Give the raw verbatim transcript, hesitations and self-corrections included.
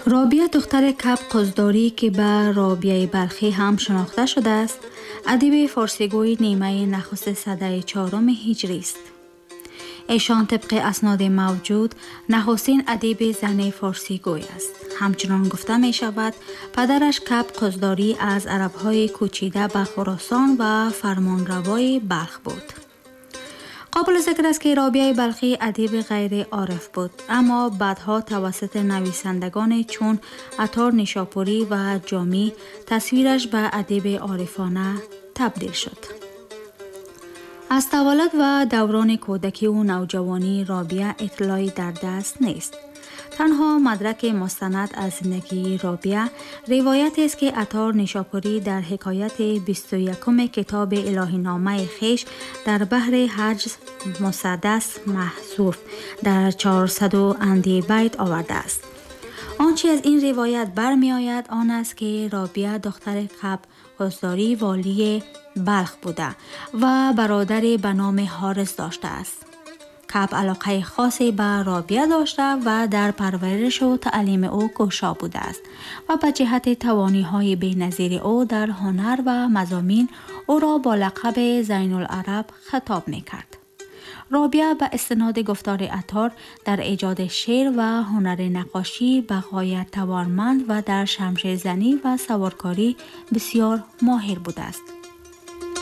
رابعه دختر کپ قزداری که به رابعه بلخی هم شناخته شده است، ادیب فارسیگوی نیمه نخست سده چهارم هجری است. ایشان طبق اسناد موجود نخستین ادیب زن فارسیگوی است. همچنان گفته می شود پدرش کپ قزداری از عربهای کوچیده به خراسان و فرمانروای بلخ بود. قابل ذکر است که رابعه بلخی ادیب غیر عارف بود، اما بعدها توسط نویسندگان چون عطار نیشاپوری و جامی تصویرش به ادیب عارفانه تبدیل شد. از تولد و دوران کودکی و نوجوانی رابعه اطلاعی در دست نیست. تنها مدرک مستند از زندگی رابعه روایت است که عطار نیشاپوری در حکایت بیست و یکم کتاب الهی نامه خیش در بحر حج مسدس محذوف در چهارصد اندی بیت آورده است. آنچه از این روایت برمی آید آن است که رابعه دختر کپ قزداری والی بلخ بوده و برادری به نام حارس داشته است. کپ علاقه خاصی به رابعه داشته و در پرورش و تعلیم او کوشا بوده است و به جهت توانایی‌های بی‌نظیر او در هنر و مضامین او را با لقب زین العرب خطاب می‌کرد. رابعه به استناد گفتار عطار در ایجاد شعر و هنر نقاشی به غایت توانمند و در شمشیر زنی و سوارکاری بسیار ماهر بوده است.